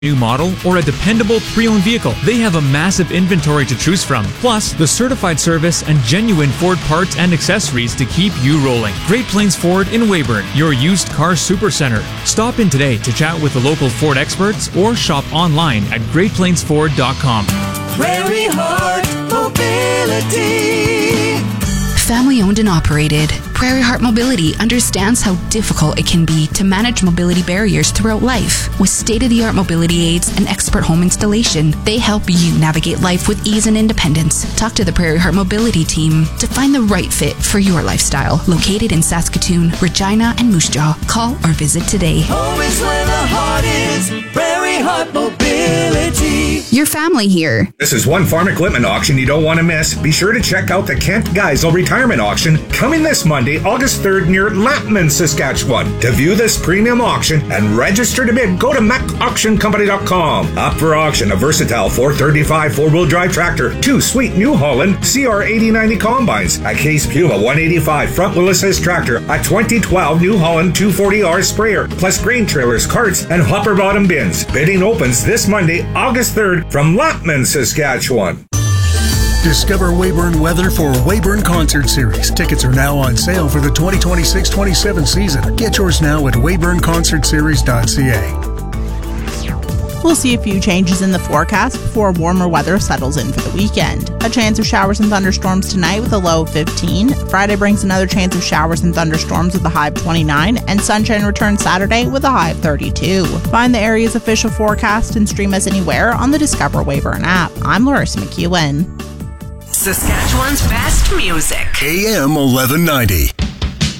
new model, or a dependable pre-owned vehicle, they have a massive inventory to choose from. Plus, the certified service and genuine Ford parts and accessories to keep you rolling. Great Plains Ford in Weyburn, your used car supercenter. Stop in today to chat with the local Ford experts or shop online at greatplainsford.com. Prairie Heart Mobility. Family owned and operated, Prairie Heart Mobility understands how difficult it can be to manage mobility barriers throughout life. With state-of-the-art mobility aids and expert home installation, they help you navigate life with ease and independence. Talk to the Prairie Heart Mobility team to find the right fit for your lifestyle. Located in Saskatoon, Regina, and Moose Jaw. Call or visit today. Home is where the heart is. Prairie Heart Mobility. Your family here. This is one farm equipment auction you don't want to miss. Be sure to check out the Kent Geisel Retirement Auction coming this Monday, August 3rd near Lattman, Saskatchewan. To view this premium auction and register to bid, go to macauctioncompany.com. Up for auction, a versatile 435 four-wheel drive tractor, 2 sweet New Holland CR8090 combines, a Case Puma 185 front-wheel assist tractor, a 2012 New Holland 240R sprayer, plus grain trailers, carts, and hopper bottom bins. Bidding opens this Monday, August 3rd from Lattman, Saskatchewan. Discover Weyburn weather for Weyburn Concert Series. Tickets are now on sale for the 2026-27 season. Get yours now at weyburnconcertseries.ca. We'll see a few changes in the forecast before warmer weather settles in for the weekend. A chance of showers and thunderstorms tonight with a low of 15. Friday brings another chance of showers and thunderstorms with a high of 29. And sunshine returns Saturday with a high of 32. Find the area's official forecast and stream us anywhere on the Discover Weyburn app. I'm Larissa McEwen. Saskatchewan's best music. AM 1190.